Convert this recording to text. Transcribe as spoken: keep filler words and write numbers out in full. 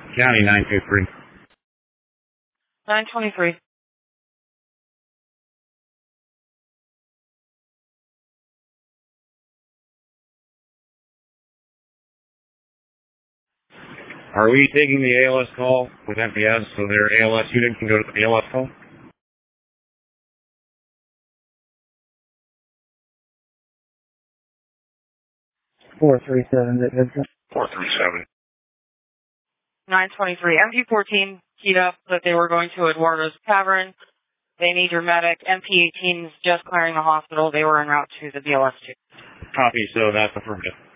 County nine two three. nine twenty-three. Are we taking the A L S call with M P S so their A L S unit can go to the A L S call? four three seven. four three seven. nine twenty-three. M P fourteen keyed up that they were going to Eduardo's Tavern. They need your medic. M P eighteen is just clearing the hospital. They were en route to the B L S two. Copy, so that's affirmative.